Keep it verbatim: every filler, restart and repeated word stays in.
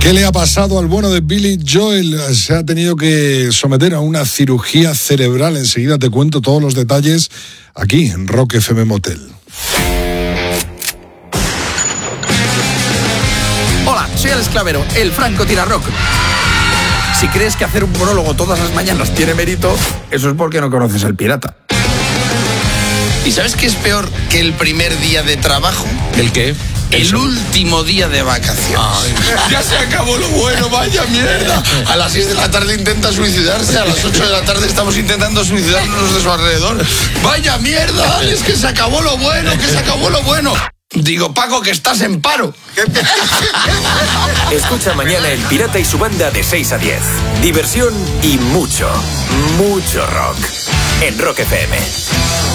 ¿Qué le ha pasado al bueno de Billy Joel? Se ha tenido que someter a una cirugía cerebral. Enseguida te cuento todos los detalles aquí en Rock F M Motel. Hola, soy Alex Clavero, el Franco Tira-Rock. Si crees que hacer un monólogo todas las mañanas tiene mérito, eso es porque no conoces al pirata. ¿Y sabes qué es peor que el primer día de trabajo? ¿El qué? El Eso. último día de vacaciones. Ay. Ya se acabó lo bueno, vaya mierda. A las seis de la tarde intenta suicidarse, a las ocho de la tarde estamos intentando suicidarnos de su alrededor. Vaya mierda, es que se acabó lo bueno, que se acabó lo bueno. Digo, Paco, que estás en paro. Escucha mañana El Pirata y su banda de seis a diez. Diversión y mucho, mucho rock. En Rock F M.